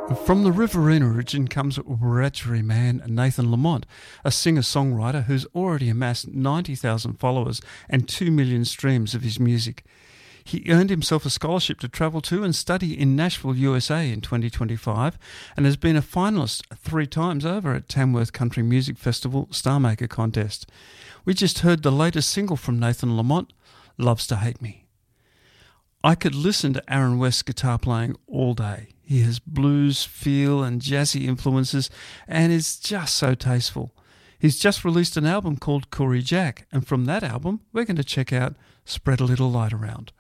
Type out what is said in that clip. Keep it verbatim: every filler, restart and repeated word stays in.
From the Riverina region comes Wiradjuri man Nathan Lamont, a singer-songwriter who's already amassed ninety thousand followers and two million streams of his music. He earned himself a scholarship to travel to and study in Nashville, U S A in twenty twenty-five and has been a finalist three times over at Tamworth Country Music Festival Starmaker Contest. We just heard the latest single from Nathan Lamont, Loves to Hate Me. I could listen to Aaron West's guitar playing all day. He has blues, feel and jazzy influences and is just so tasteful. He's just released an album called Corey Jack, and from that album we're going to check out Spread a Little Light Around.